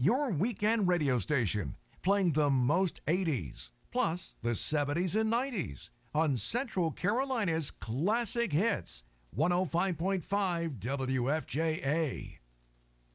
your weekend radio station, playing the most 80s, plus the 70s and 90s on Central Carolina's classic hits, 105.5 WFJA.